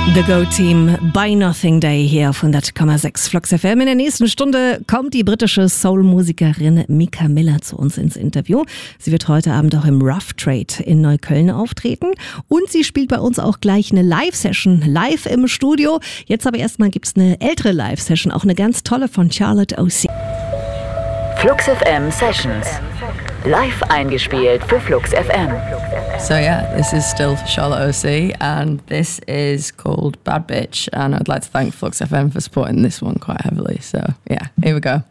The Go-Team by Nothing Day hier auf 100,6 Flux FM. In der nächsten Stunde kommt die britische Soul-Musikerin Mika Miller zu uns ins Interview. Sie wird heute Abend auch im Rough Trade in Neukölln auftreten. Und sie spielt bei uns auch gleich eine Live-Session, live im Studio. Jetzt aber erstmal gibt es eine ältere Live-Session, auch eine ganz tolle von Charlotte O.C. Flux FM Sessions. Live eingespielt für Flux FM. So yeah, this is still Charlotte O.C. and this is called Bad Bitch, and I'd like to thank Flux FM for supporting this one quite heavily. So yeah, here we go.